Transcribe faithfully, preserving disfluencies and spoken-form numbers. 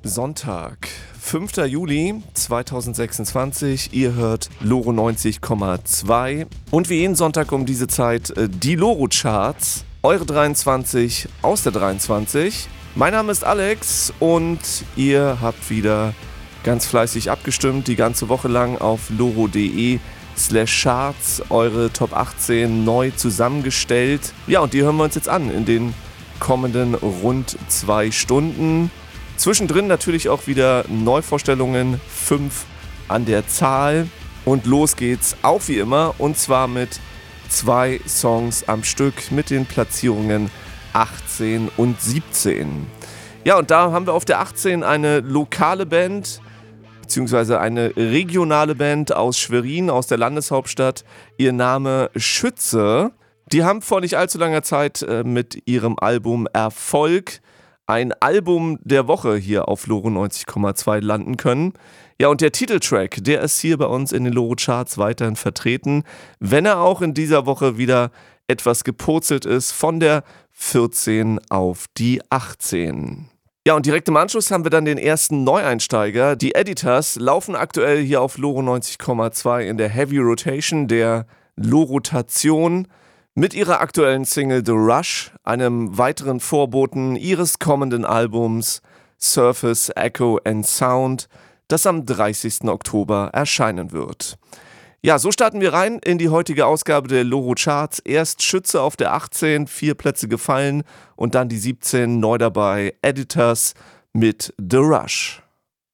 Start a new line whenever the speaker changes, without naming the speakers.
Sonntag, fünfter Juli zweitausendsechsundzwanzig. Ihr hört Loro neunzig Komma zwei. Und wie jeden Sonntag um diese Zeit äh, die Loro-Charts. Eure dreiundzwanzig aus der dreiundzwanzig. Mein Name ist Alex und ihr habt wieder ganz fleißig abgestimmt, die ganze Woche lang auf loro.de slash charts, eure Top achtzehn neu zusammengestellt. Ja, und die hören wir uns jetzt an in den kommenden rund zwei Stunden. Zwischendrin natürlich auch wieder Neuvorstellungen, fünf an der Zahl. Und los geht's auch wie immer, und zwar mit zwei Songs am Stück mit den Platzierungen achtzehn und siebzehn. Ja, und da haben wir auf der achtzehn eine lokale Band, beziehungsweise eine regionale Band aus Schwerin, aus der Landeshauptstadt. Ihr Name Schütze. Die haben vor nicht allzu langer Zeit äh, mit ihrem Album Erfolg ein Album der Woche hier auf Loro neunzig Komma zwei landen können. Ja, und der Titeltrack, der ist hier bei uns in den Loro-Charts weiterhin vertreten, wenn er auch in dieser Woche wieder etwas gepurzelt ist von der vierzehn auf die achtzehn. Ja, und direkt im Anschluss haben wir dann den ersten Neueinsteiger. Die Editors laufen aktuell hier auf Loro neunzig Komma zwei in der Heavy Rotation, der Lorotation, mit ihrer aktuellen Single The Rush, einem weiteren Vorboten ihres kommenden Albums Surface, Echo and Sound, das am dreißigsten Oktober erscheinen wird. Ja, so starten wir rein in die heutige Ausgabe der Loro Charts. Erst Schütze auf der achtzehn, vier Plätze gefallen, und dann die siebzehn, neu dabei, Editors mit The Rush.